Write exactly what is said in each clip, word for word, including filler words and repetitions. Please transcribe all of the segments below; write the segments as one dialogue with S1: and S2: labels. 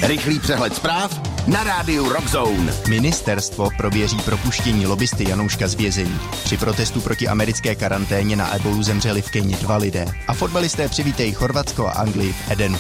S1: Rychlý přehled zpráv na rádiu Rockzone.
S2: Ministerstvo prověří propuštění lobbysty Janouška z vězení. Při protestu proti americké karanténě na ebolu zemřeli v Keni dva lidé. A fotbalisté přivítají Chorvatsko a Anglii v Edenu.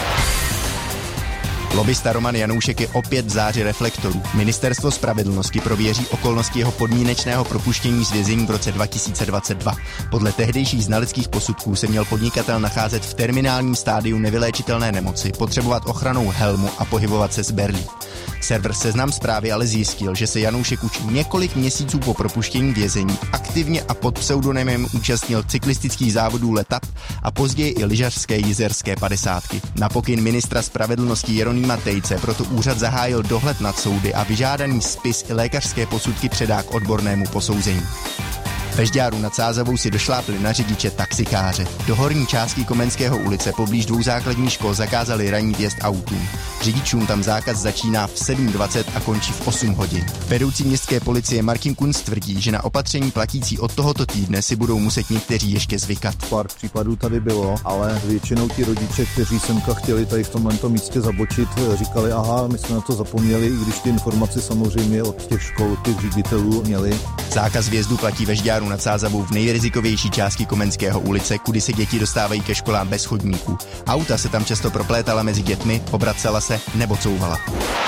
S2: Lobbysta Roman Janoušek je opět v záři reflektorů. Ministerstvo spravedlnosti prověří okolnosti jeho podmínečného propuštění z vězení v roce dva tisíce dvacet dva. Podle tehdejších znaleckých posudků se měl podnikatel nacházet v terminálním stádiu nevyléčitelné nemoci, potřebovat ochranou helmu a pohybovat se z berlí. Server Seznam Zprávy ale zjistil, že se Janoušek už několik měsíců po propuštění vězení aktivně a pod pseudonymem účastnil cyklistických závodů Letap a později i lyžařské jizerské padesátky. Na pokyn ministra spravedlnosti Jeronýma Tejce proto úřad zahájil dohled nad soudy a vyžádaný spis i lékařské posudky předá k odbornému posouzení. Ve Žďáru nad Sázavou si došlápli na řidiče taxikáře. Do horní části Komenského ulice poblíž dvou základních škol zakázali ranní vjezd autům. Řidičům tam zákaz začíná v sedm dvacet a končí v osm hodin. Vedoucí městské policie Martin Kunz tvrdí, že na opatření platící od tohoto týdne si budou muset někteří ještě zvykat.
S3: Pár případů tady bylo, ale většinou ti rodiče, kteří semka chtěli tady v tomto místě zabočit, říkali, aha, my jsme na to zapomněli, i když ty informace samozřejmě od těch škol, těch ředitelů měli.
S2: Zákaz vjezdu platí ve Žďáru nad Sázavou v nejrizikovější části Komenského ulice, kudy se děti dostávají ke školám bez chodníků. Auta se tam často proplétala mezi dětmi, obracela se nebo couvala.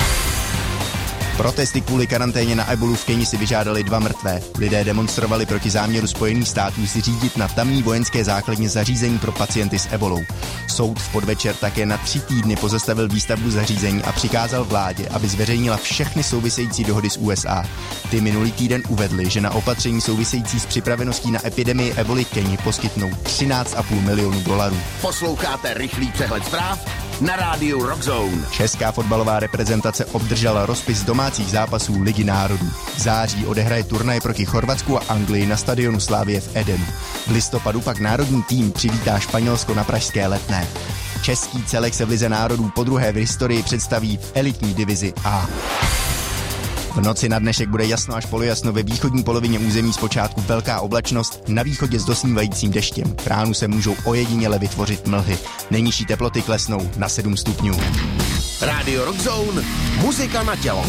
S2: Protesty kvůli karanténě na ebolu v Keni si vyžádali dva mrtvé. Lidé demonstrovali proti záměru Spojených států zřídit na tamní vojenské základně zařízení pro pacienty s ebolou. Soud v podvečer také na tři týdny pozastavil výstavbu zařízení a přikázal vládě, aby zveřejnila všechny související dohody s U S A. Ty minulý týden uvedli, že na opatření související s připraveností na epidemii eboli Keni poskytnou třináct a půl milionu dolarů.
S1: Posloucháte rychlý přehled zpráv na rádiu Rockzone.
S2: Česká fotbalová reprezentace obdržela rozpis domácích zápasů Ligy národů. V září odehraje turnaj proti Chorvatsku a Anglii na stadionu Slavie v Edenu. V listopadu pak národní tým přivítá Španělsko na pražské Letné. Český celek se v Lize národů podruhé v historii představí v elitní divizi A. V noci na dnešek bude jasno až polojasno, ve východní polovině území zpočátku velká oblačnost, na východě s dosnívajícím deštěm. V ránu se můžou ojediněle vytvořit mlhy. Nejnižší teploty klesnou na sedm stupňů.
S1: Radio Rockzone, muzika na tělo.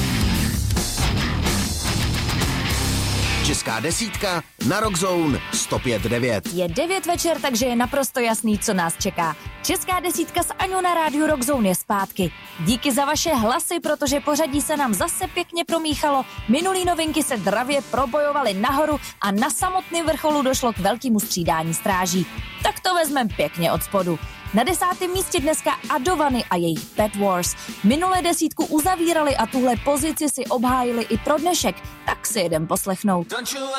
S1: Česká desítka na Rockzone sto pět devět.
S4: Je devět večer, takže je naprosto jasný, co nás čeká. Česká desítka s Aňou na rádiu Rockzone je zpátky. Díky za vaše hlasy, protože pořadí se nám zase pěkně promíchalo. Minulý novinky se dravě probojovaly nahoru a na samotném vrcholu došlo k velkému střídání stráží. Tak to vezmeme pěkně od spodu. Na desátém místě dneska Adovany a jejich Pet Wars. Minulé desítku uzavírali a tuhle pozici si obhájili i pro dnešek. Tak si jedem poslechnout.